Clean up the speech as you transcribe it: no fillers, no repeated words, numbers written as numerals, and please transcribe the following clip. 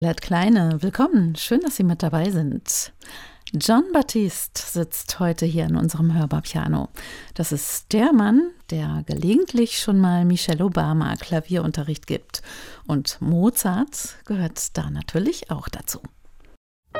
Lad Kleine, willkommen. Schön, dass Sie mit dabei sind. Jon Batiste sitzt heute hier an unserem Hörbar-Piano. Das ist der Mann, der gelegentlich schon mal Michelle Obama Klavierunterricht gibt. Und Mozart gehört da natürlich auch dazu.